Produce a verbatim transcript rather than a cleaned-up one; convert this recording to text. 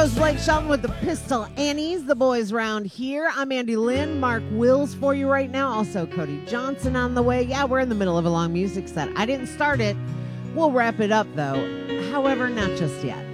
goes Blake Shelton with the Pistol Annies, the boys round here. I'm Andy Lynn, Mark Wills for you right now. Also, Cody Johnson on the way. Yeah, we're in the middle of a long music set. I didn't start it. We'll wrap it up, though. However, not just yet.